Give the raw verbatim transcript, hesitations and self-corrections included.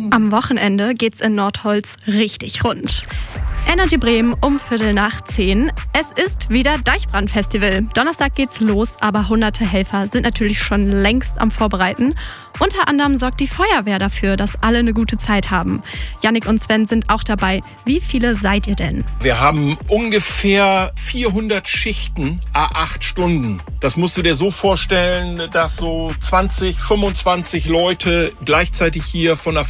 Am Wochenende geht's in Nordholz richtig rund. Energy Bremen um Viertel nach zehn. Es ist wieder Deichbrand-Festival. Donnerstag geht's los, aber hunderte Helfer sind natürlich schon längst am Vorbereiten. Unter anderem sorgt die Feuerwehr dafür, dass alle eine gute Zeit haben. Jannik und Sven sind auch dabei. Wie viele seid ihr denn? Wir haben ungefähr vierhundert Schichten, à acht Stunden. Das musst du dir so vorstellen, dass so zwanzig, fünfundzwanzig Leute gleichzeitig hier von der